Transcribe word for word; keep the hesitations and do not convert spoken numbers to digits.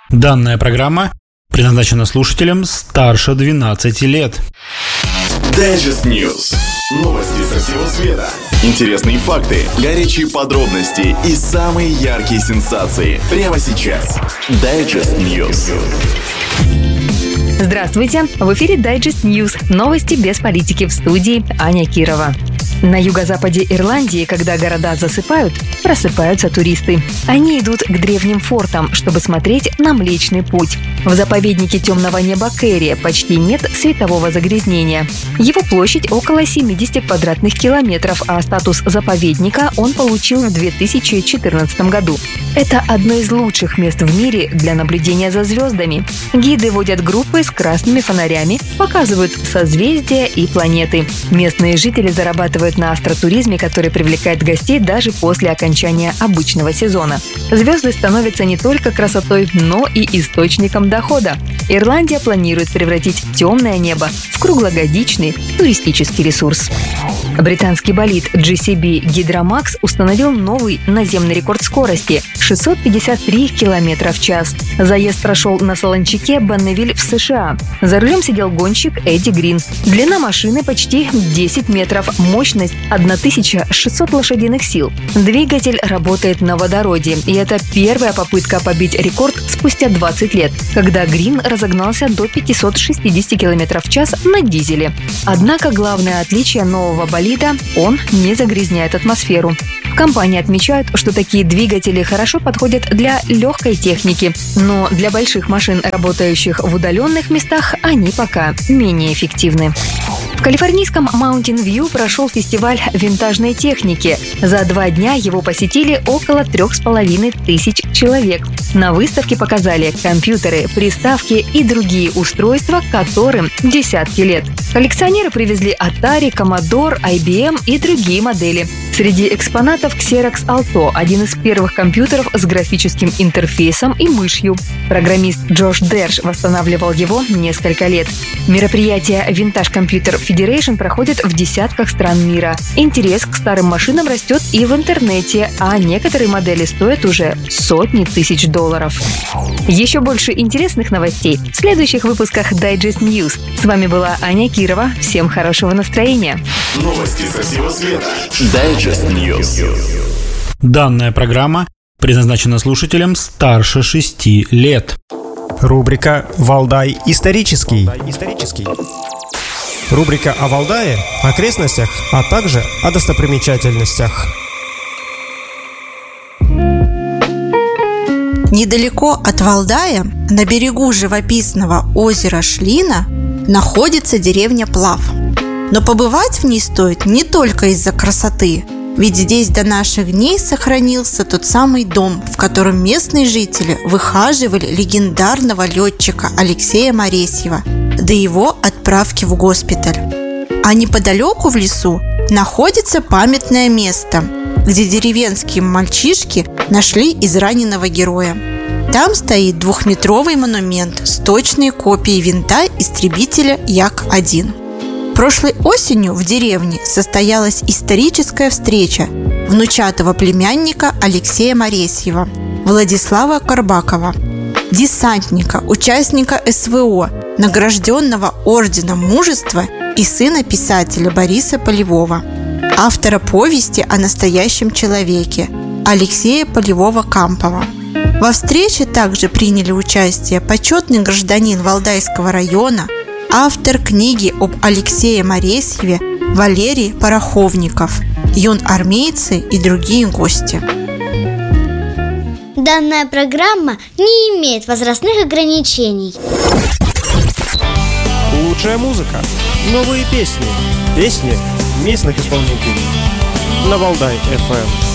Данная программа предназначена слушателям старше двенадцати лет. Digest News. Новости со всего света. Интересные факты, горячие подробности и самые яркие сенсации. Прямо сейчас. Digest News. Здравствуйте! В эфире Digest News. Новости без политики, в студии Аня Кирова. На юго-западе Ирландии, когда города засыпают, просыпаются туристы. Они идут к древним фортам, чтобы смотреть на Млечный Путь. В заповеднике темного неба Керри почти нет светового загрязнения. Его площадь около семьдесят квадратных километров, а статус заповедника он получил в две тысячи четырнадцатом году. Это одно из лучших мест в мире для наблюдения за звездами. Гиды водят группы с красными фонарями, показывают созвездия и планеты. Местные жители зарабатывают на астротуризме, который привлекает гостей даже после окончания обычного сезона. Звезды становятся не только красотой, но и источником дохода. Ирландия планирует превратить темное небо в круглогодичный туристический ресурс. Британский болид джи си би Гидромакс установил новый наземный рекорд скорости – шестьсот пятьдесят три километра в час. Заезд прошел на Солончаке, Бонневиль в США. За рулем сидел гонщик Эдди Грин. Длина машины почти десять метров, мощность тысяча шестьсот лошадиных сил. Двигатель работает на водороде, и это первая попытка побить рекорд спустя двадцать лет, когда Грин разогнался до пятьсот шестьдесят километров в час на дизеле. Однако главное отличие нового болида – он не загрязняет атмосферу. В компании отмечают, что такие двигатели хорошо подходят для легкой техники, но для больших машин, работающих в удаленных местах, они пока менее эффективны. В калифорнийском Mountain View прошел фестиваль винтажной техники. За два дня его посетили около трех с половиной тысяч человек. На выставке показали компьютеры, приставки и другие устройства, которым десятки лет. Коллекционеры привезли Atari, Commodore, ай би эм и другие модели. Среди экспонатов Xerox Alto – один из первых компьютеров с графическим интерфейсом и мышью. Программист Джош Дерш восстанавливал его несколько лет. Мероприятие Vintage Computer Federation проходит в десятках стран мира. Интерес к старым машинам растет и в интернете, а некоторые модели стоят уже сотни тысяч долларов. Еще больше интересных новостей в следующих выпусках Digest News. С вами была Аня Кирова. Всем хорошего настроения. Новости со всего света. Digest News. Данная программа предназначена слушателям старше шести лет. Рубрика «Валдай исторический». Рубрика о Валдае, окрестностях, а также о достопримечательностях. Недалеко от Валдая, на берегу живописного озера Шлина, находится деревня Плав. Но побывать в ней стоит не только из-за красоты, ведь здесь до наших дней сохранился тот самый дом, в котором местные жители выхаживали легендарного летчика Алексея Моресьева до его отправки в госпиталь. А неподалеку в лесу находится памятное место, где деревенские мальчишки нашли израненного героя. Там стоит двухметровый монумент с точной копией винта истребителя Як один. Прошлой осенью в деревне состоялась историческая встреча внучатого племянника Алексея Моресьева, Владислава Карбакова, десантника, участника эс вэ о, награжденного Орденом Мужества и сына писателя Бориса Полевого, автора повести о настоящем человеке Алексея Полевого-Кампова. Во встрече также приняли участие почетный гражданин Валдайского района, автор книги об Алексее Моресьеве Валерий Пороховников, юнармейцы и другие гости. Данная программа не имеет возрастных ограничений. Лучшая музыка, новые песни, песни местных исполнителей на Валдай эф эм.